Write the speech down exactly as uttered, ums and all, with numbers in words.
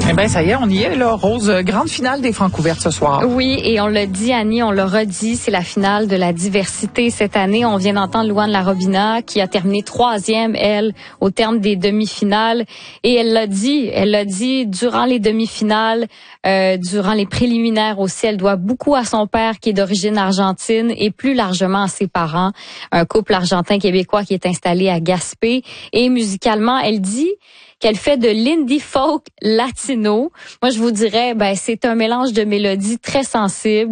Eh bien, ça y est, on y est, là. Rose, grande finale des Francouvertes ce soir. Oui, et on l'a dit, Annie, on l'a redit, c'est la finale de la diversité cette année. On vient d'entendre Louane Larobina qui a terminé troisième, elle, au terme des demi-finales. Et elle l'a dit, elle l'a dit, durant les demi-finales, euh, durant les préliminaires aussi, elle doit beaucoup à son père qui est d'origine argentine et plus largement à ses parents, un couple argentin-québécois qui est installé à Gaspé. Et musicalement, elle dit qu'elle fait de l'indie folk latino. Moi, je vous dirais, ben, c'est un mélange de mélodies très sensibles.